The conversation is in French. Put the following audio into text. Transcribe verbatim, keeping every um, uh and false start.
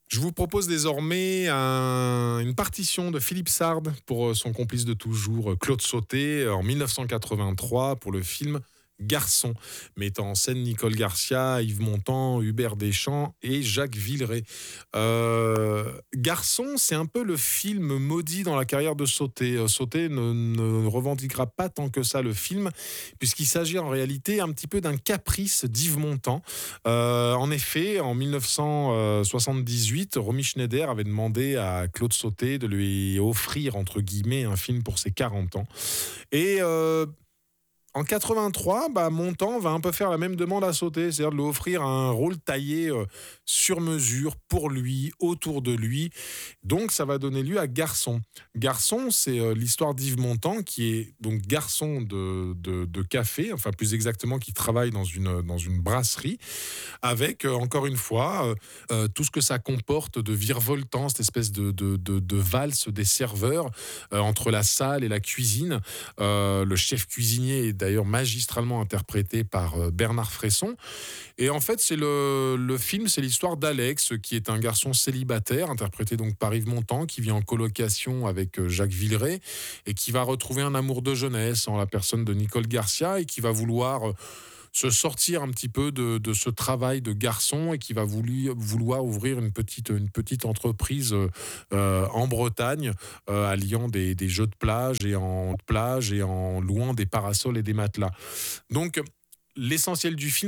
Je vous propose désormais un- une partition de Philippe Sard pour son complice de toujours, Claude Sauté, en mille neuf cent quatre-vingt-trois pour le film Garçon, mettant en scène Nicole Garcia, Yves Montand, Hubert Deschamps et Jacques Villeray. Euh, Garçon, c'est un peu le film maudit dans la carrière de Sauté. Euh, Sauté ne, ne revendiquera pas tant que ça le film, puisqu'il s'agit en réalité un petit peu d'un caprice d'Yves Montand. Euh, en effet, en mille neuf cent soixante-dix-huit, Romy Schneider avait demandé à Claude Sauté de lui offrir, entre guillemets, un film pour ses quarante ans. Et euh, en quatre-vingt-trois, bah, Montand va un peu faire la même demande à Sauté, c'est-à-dire de lui offrir un rôle taillé euh, sur mesure pour lui, autour de lui. Donc, ça va donner lieu à Garçon. Garçon, c'est euh, l'histoire d'Yves Montand, qui est donc garçon de, de, de café, enfin plus exactement, qui travaille dans une, dans une brasserie, avec, euh, encore une fois, euh, euh, tout ce que ça comporte de virevoltant, cette espèce de, de, de, de valse des serveurs euh, entre la salle et la cuisine. Euh, le chef cuisinier est d'ailleurs magistralement interprété par euh, Bernard Fresson. Et en fait, c'est le, le film, c'est l'histoire d'Alex, qui est un garçon célibataire, interprété donc par Yves Montand, qui vit en colocation avec euh, Jacques Villeray, et qui va retrouver un amour de jeunesse en la personne de Nicole Garcia, et qui va vouloir... euh, se sortir un petit peu de, de ce travail de garçon et qui va voulu, vouloir ouvrir une petite, une petite entreprise euh, en Bretagne, euh, alliant des, des jeux de plage et en plage et en louant des parasols et des matelas. Donc, l'essentiel du film